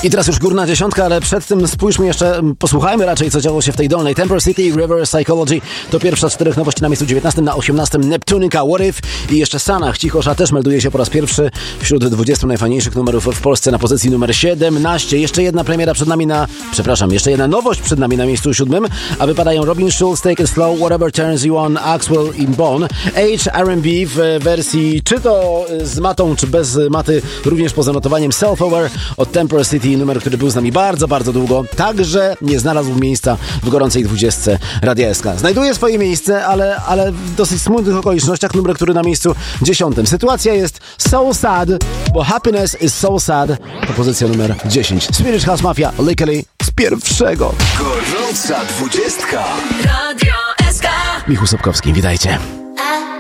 I teraz już górna dziesiątka, ale przed tym spójrzmy jeszcze, posłuchajmy raczej, co działo się w tej dolnej. Temper City, Reverse Psychology to pierwsza z 4 nowości na miejscu 19, na 18 Neptunica, What If i jeszcze Sanach, Cichosza też melduje się po raz pierwszy wśród 20 najfajniejszych numerów w Polsce na pozycji numer 17. Jeszcze jedna premiera przed nami jeszcze jedna nowość przed nami na miejscu 7, a wypadają Robin Schulz, Take It Slow, Whatever Turns You On, Axwell i Bone, R&B w wersji czy to z matą, czy bez maty, również poza notowaniem Self-Aware od Temper City, numer, który był z nami bardzo, bardzo długo, także nie znalazł miejsca w gorącej 20 Radia SK. Znajduje swoje miejsce, ale w dosyć smutnych okolicznościach, numer, który na miejscu 10. Sytuacja jest so sad, bo Happiness is so sad to pozycja numer 10. Swedish House Mafia, Legally z pierwszego. Gorąca 20. Radio SK. Michał Sobkowski, witajcie.